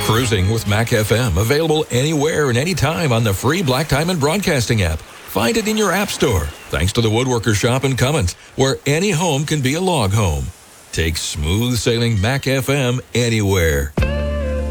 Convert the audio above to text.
Cruising with Mac FM, available anywhere and anytime on the free Black Diamond Broadcasting app. Find it in your app store, thanks to the Woodworker Shop in Cummins, where any home can be a log home. Take smooth sailing Mac FM anywhere.